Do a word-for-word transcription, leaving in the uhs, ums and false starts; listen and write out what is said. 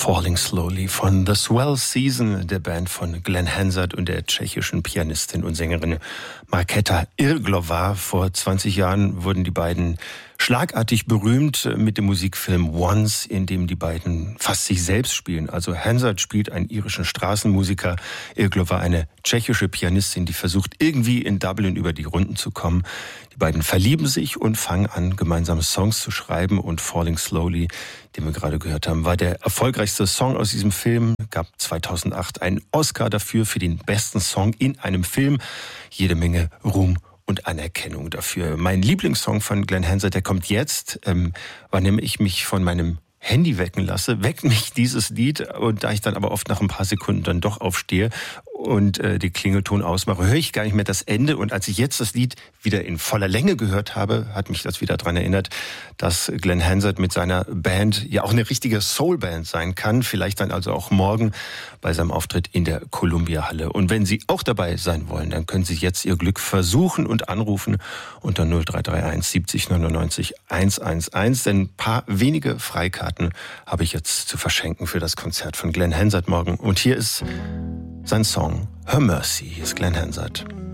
Falling Slowly von The Swell Season, der Band von Glenn Hansard und der tschechischen Pianistin und Sängerin Markéta Irglová. Vor zwanzig Jahren wurden die beiden schlagartig berühmt mit dem Musikfilm Once, in dem die beiden fast sich selbst spielen. Also Hansard spielt einen irischen Straßenmusiker, Irglová eine tschechische Pianistin, die versucht irgendwie in Dublin über die Runden zu kommen. Die beiden verlieben sich und fangen an, gemeinsam Songs zu schreiben, und Falling Slowly, den wir gerade gehört haben, war der erfolgreichste Song aus diesem Film. Gab zweitausendacht einen Oscar dafür, für den besten Song in einem Film. Jede Menge Ruhm und Anerkennung dafür. Mein Lieblingssong von Glenn Hansard, der kommt jetzt, ähm, wann ich mich von meinem Handy wecken lasse, weckt mich dieses Lied, und da ich dann aber oft nach ein paar Sekunden dann doch aufstehe und äh, die Klingelton ausmache, höre ich gar nicht mehr das Ende. Und als ich jetzt das Lied wieder in voller Länge gehört habe, hat mich das wieder daran erinnert, dass Glenn Hansard mit seiner Band ja auch eine richtige Soulband sein kann. Vielleicht dann also auch morgen bei seinem Auftritt in der Columbia Halle. Und wenn Sie auch dabei sein wollen, dann können Sie jetzt Ihr Glück versuchen und anrufen unter null drei drei eins siebzig neunundneunzig hundertelf. Denn ein paar wenige Freikarten habe ich jetzt zu verschenken für das Konzert von Glenn Hansard morgen. Und hier ist sein Song Her Mercy. Hier ist Glenn Hansard.